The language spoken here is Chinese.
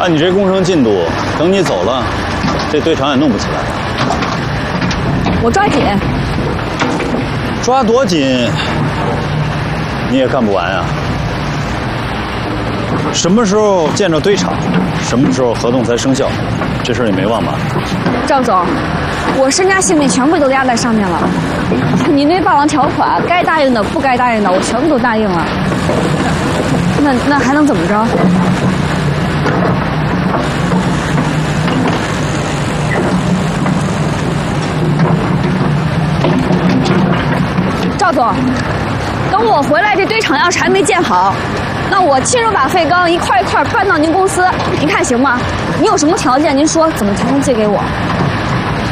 按你这工程进度，等你走了，这堆场也弄不起来了。 我抓紧。 抓多紧，你也干不完啊！什么时候见着堆场，什么时候合同才生效，这事儿你没忘吧？ 赵总，我身家性命全部都压在上面了。你那霸王条款，该答应的不该答应的，我全部都答应了。那还能怎么着？赵总，等我回来，这堆场要是还没建好，那我亲手把废钢一块一块搬到您公司，您看行吗？您有什么条件，您说怎么才能借给我？